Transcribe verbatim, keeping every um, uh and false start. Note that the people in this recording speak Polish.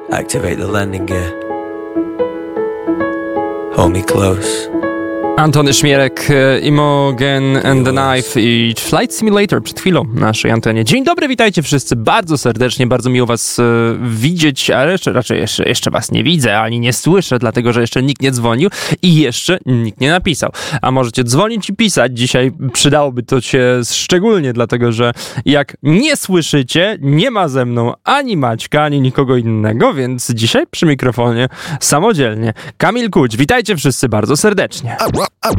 Activate the landing gear. Hold me close. Antony Szmierek, Imogen and the Knife i Flight Simulator przed chwilą na naszej antenie. Dzień dobry, witajcie wszyscy bardzo serdecznie, bardzo miło was e, widzieć, ale jeszcze, raczej jeszcze, jeszcze was nie widzę, ani nie słyszę, dlatego że jeszcze nikt nie dzwonił i jeszcze nikt nie napisał. A możecie dzwonić i pisać, dzisiaj przydałoby to się szczególnie, dlatego że jak nie słyszycie, nie ma ze mną ani Maćka, ani nikogo innego, więc dzisiaj przy mikrofonie samodzielnie Kamil Kuć. Witajcie wszyscy bardzo serdecznie.